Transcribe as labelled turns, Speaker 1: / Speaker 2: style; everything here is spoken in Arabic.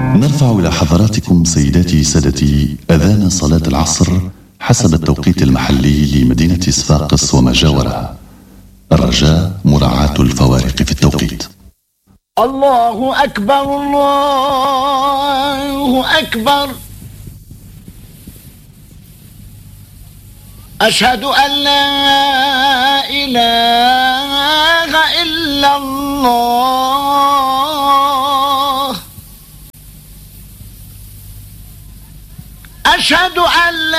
Speaker 1: نرفع إلى حضراتكم سيداتي سادتي أذان صلاة العصر حسب التوقيت المحلي لمدينة صفاقس وما جاورها. الرجاء مراعاة الفوارق في التوقيت.
Speaker 2: الله أكبر الله أكبر، أشهد أن لا إله إلا الله، أشهد أن لا